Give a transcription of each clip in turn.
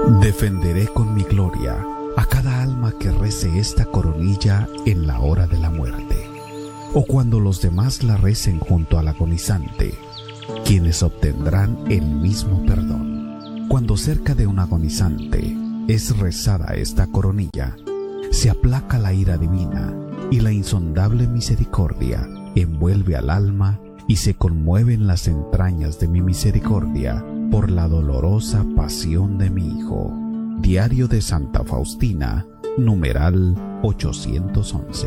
Defenderé con mi gloria a cada alma que rece esta coronilla en la hora de la muerte, o cuando los demás la recen junto al agonizante, quienes obtendrán el mismo perdón. Cuando cerca de un agonizante es rezada esta coronilla, se aplaca la ira divina y la insondable misericordia envuelve al alma y se conmueven las entrañas de mi misericordia por la dolorosa pasión de mi Hijo. Diario de Santa Faustina, numeral 811.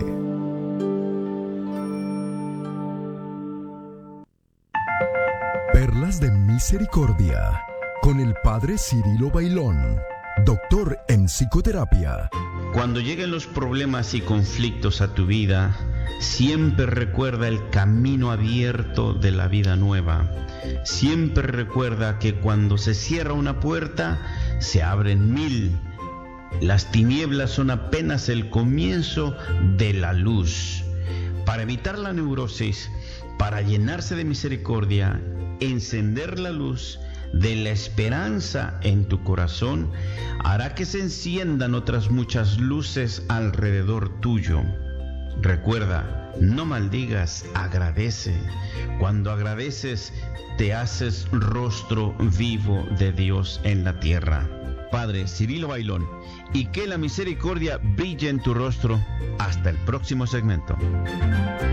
Perlas de Misericordia, con el Padre Cirilo Bailón, doctor en psicoterapia. Cuando lleguen los problemas y conflictos a tu vida, siempre recuerda el camino abierto de la vida nueva. Siempre recuerda que cuando se cierra una puerta, se abren 1000. Las tinieblas son apenas el comienzo de la luz. Para evitar la neurosis, para llenarse de misericordia, encender la luz de la esperanza en tu corazón, hará que se enciendan otras muchas luces alrededor tuyo. Recuerda, no maldigas, agradece. Cuando agradeces, te haces rostro vivo de Dios en la tierra. Padre Cirilo Bailón, y que la misericordia brille en tu rostro. Hasta el próximo segmento.